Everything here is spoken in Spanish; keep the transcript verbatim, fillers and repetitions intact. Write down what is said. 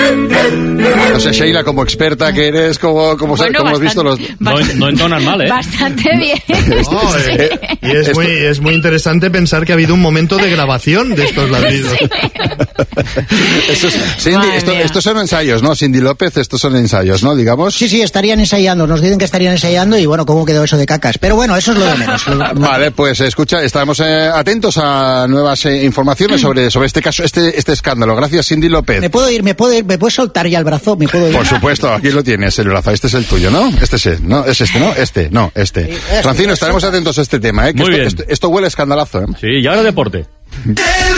No sé, Sheila, como experta que eres, como, como, bueno, como has visto los... No, no entonan mal, ¿eh? Bastante bien. No, eh, y es muy, es muy interesante pensar que ha habido un momento de grabación de estos ladridos. Sí. Estos, Cindy, esto, estos son ensayos, ¿no? Cindy López, estos son ensayos, ¿no? Digamos. Sí, sí, estarían ensayando. Nos dicen que estarían ensayando y bueno, ¿cómo quedó eso de cacas? Pero bueno, eso es lo de menos. Vale, pues escucha, estamos eh, atentos a nuevas eh, informaciones sobre, sobre este caso, este, este escándalo. Gracias, Cindy López. ¿Me puedo ir? ¿Me puedo ir? ¿Me puedes soltar ya el brazo? ¿Me puedo ir? Por supuesto, aquí lo tienes, el brazo. Este es el tuyo, ¿no? Este es, ¿no? Es este, ¿no? Este, no, este. Sí, este Francino, estaremos atentos a este tema, ¿eh? Que Muy esto, bien. Esto, esto huele a escandalazo, ¿eh? Sí, y ahora deporte.